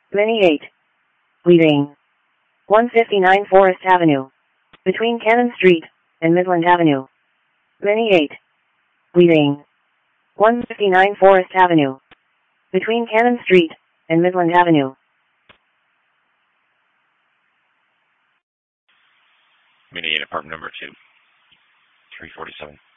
Mini 8. Leaving 159 Forest Avenue. Between Cannon Street and Midland Avenue. Mini 8. Leaving 159 Forest Avenue. Between Cannon Street and Midland Avenue. Mini 8, apartment number 2. 347.